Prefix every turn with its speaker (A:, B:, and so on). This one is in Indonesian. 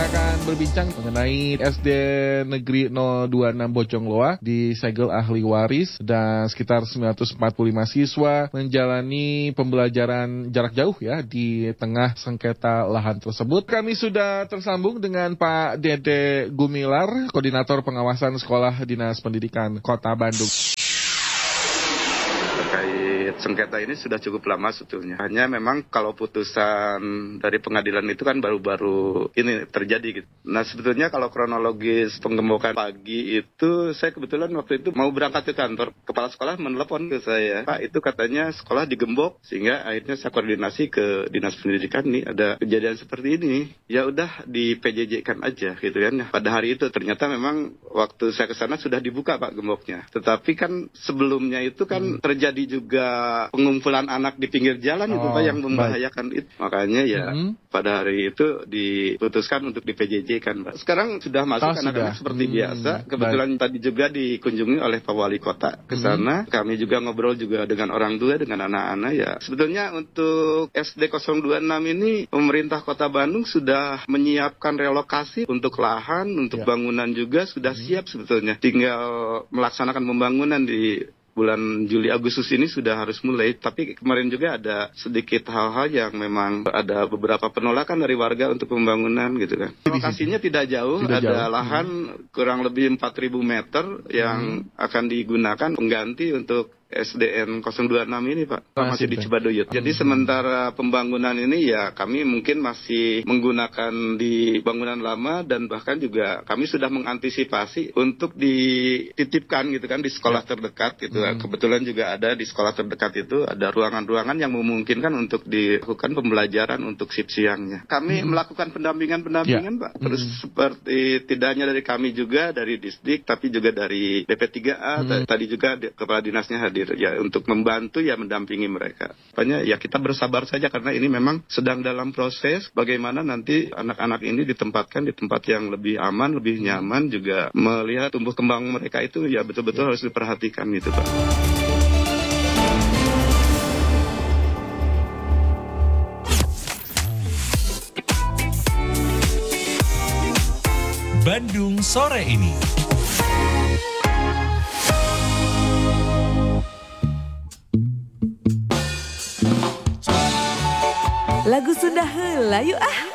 A: akan berbincang mengenai SD Negeri 026 Bojongloa di segel ahli waris dan sekitar 945 siswa menjalani pembelajaran jarak jauh ya di tengah sengketa lahan tersebut. Kami sudah tersambung dengan Pak Dede Gumilar, Koordinator Pengawasan Sekolah Dinas Pendidikan Kota Bandung.
B: Terkait sengketa ini sudah cukup lama sebetulnya. Hanya memang kalau putusan dari pengadilan itu kan baru-baru ini terjadi gitu. Nah sebetulnya kalau kronologis penggembokan pagi itu saya kebetulan waktu itu mau berangkat ke kantor. Kepala sekolah menelepon ke saya, Pak itu katanya sekolah digembok. Sehingga akhirnya saya koordinasi ke Dinas Pendidikan nih ada kejadian seperti ini. Ya udah di PJJ-kan aja gitu kan. Pada hari itu ternyata memang waktu saya ke sana sudah dibuka Pak gemboknya. Tetapi kan sebelumnya itu kan terjadi juga pengumpulan anak di pinggir jalan itu Pak yang membahayakan itu. Makanya ya pada hari itu diputuskan untuk di PJJ kan Pak. Sekarang sudah masuk anak-anak seperti biasa. Kebetulan tadi juga dikunjungi oleh Pak Wali Kota ke sana. Kami juga ngobrol juga dengan orang tua, dengan anak-anak ya. Sebetulnya untuk SD 026 ini pemerintah Kota Bandung sudah menyiapkan relokasi untuk lahan, untuk bangunan juga sudah siap sebetulnya. Tinggal melaksanakan pembangunan di bulan Juli Agustus ini sudah harus mulai, tapi kemarin juga ada sedikit hal-hal yang memang ada beberapa penolakan dari warga untuk pembangunan gitu kan. Lokasinya tidak jauh, ada lahan kurang lebih 4.000 meter yang akan digunakan pengganti untuk SDN 026 ini Pak, masih di Cibaduyut. Jadi sementara pembangunan ini ya kami mungkin masih menggunakan di bangunan lama dan bahkan juga kami sudah mengantisipasi untuk dititipkan gitu kan di sekolah terdekat gitu. Kebetulan juga ada di sekolah terdekat itu ada ruangan-ruangan yang memungkinkan untuk dilakukan pembelajaran untuk shift siangnya. Kami melakukan pendampingan Pak. Terus seperti tidak hanya dari kami juga dari Disdik tapi juga dari BP3A tadi juga kepala dinasnya hadir ya untuk membantu ya mendampingi mereka. Makanya ya kita bersabar saja karena ini memang sedang dalam proses bagaimana nanti anak-anak ini ditempatkan di tempat yang lebih aman, lebih nyaman, juga melihat tumbuh kembang mereka itu ya betul-betul harus diperhatikan gitu Pak.
C: Bandung sore ini.
D: Lagu Sunda heula yuk ah.